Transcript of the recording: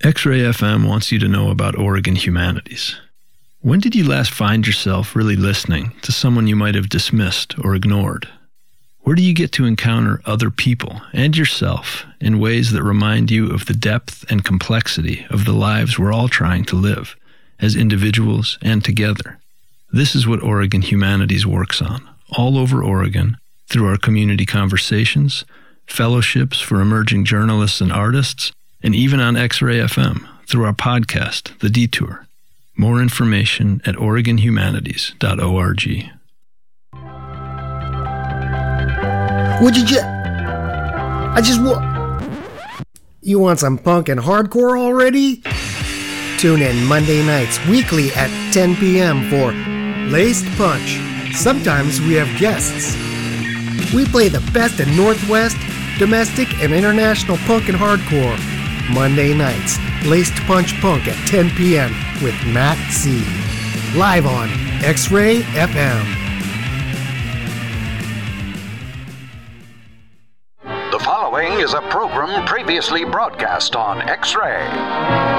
X-Ray FM wants you to know about Oregon Humanities. When did you last find yourself really listening to someone you might have dismissed or ignored? Where do you get to encounter other people and yourself in ways that remind you of the depth and complexity of the lives we're all trying to live, as individuals and together? This is what Oregon Humanities works on, all over Oregon, through our community conversations, fellowships for emerging journalists and artists, and even on X-Ray FM through our podcast, The Detour. More information at OregonHumanities.org. You want some punk and hardcore already? Tune in Monday nights weekly at 10 p.m. for Laced Punch. Sometimes we have guests. We play the best in Northwest, domestic, and international punk and hardcore. Monday nights, Laced Punch Punk at 10 p.m. with Matt C. Live on X-Ray FM. The following is a program previously broadcast on X-Ray.